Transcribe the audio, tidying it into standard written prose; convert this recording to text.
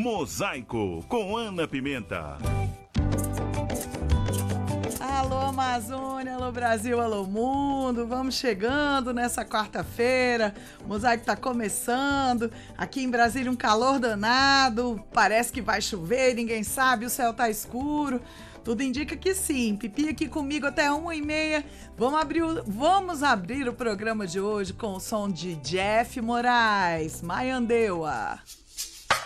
Mosaico, com Ana Pimenta. Alô Amazônia, alô Brasil, alô mundo, vamos chegando nessa quarta-feira, o Mosaico tá começando, aqui em Brasília um calor danado, parece que vai chover, ninguém sabe, o céu tá escuro, tudo indica que sim. Pipi aqui comigo até 1h30, vamos abrir o programa de hoje com o som de Jeff Moraes, Maiandeua.